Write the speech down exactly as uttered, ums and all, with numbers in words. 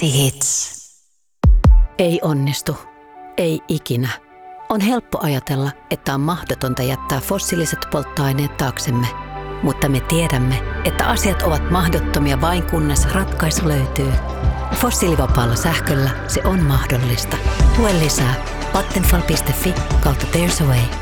Energy Hits. Ei onnistu. Ei ikinä. On helppo ajatella, että on mahdotonta jättää fossiiliset polttoaineet taaksemme. Mutta me tiedämme, että asiat ovat mahdottomia vain kunnes ratkaisu löytyy. Fossiilivapaalla sähköllä se on mahdollista. Lue lisää vattenfall piste fi kautta There's a Way.